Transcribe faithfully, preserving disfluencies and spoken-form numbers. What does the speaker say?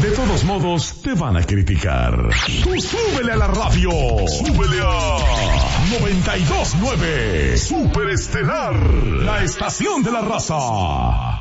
De todos modos, te van a criticar. Tú súbele a la radio. Súbele a noventa y dos punto nueve. Superestelar, la estación de la raza.